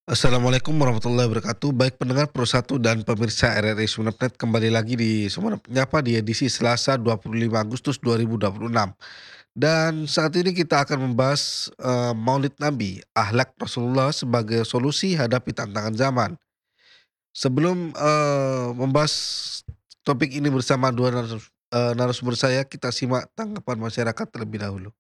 Assalamualaikum warahmatullahi wabarakatuh. Baik pendengar Pro 1 dan pemirsa RRI Sumeneb kembali lagi di Sumeneb Menyapa di edisi Selasa 25 Agustus 2026. Dan saat ini kita akan membahas Maulid Nabi, akhlak Rasulullah sebagai solusi hadapi tantangan zaman. Sebelum membahas topik ini bersama dua narasumber saya, kita simak tanggapan masyarakat terlebih dahulu.